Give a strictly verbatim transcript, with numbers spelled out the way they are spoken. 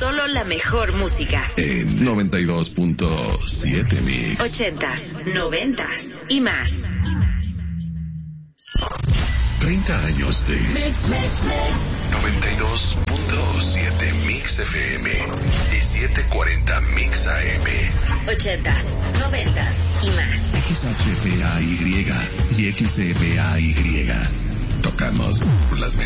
solo la mejor música. En noventa y dos punto siete Mix. Ochentas, noventas y más. treinta años de noventa y dos punto siete Mix F M y setecientos cuarenta Mix A M. Ochentas, noventas y más. X H F A Y y X F A Y. Tocamos las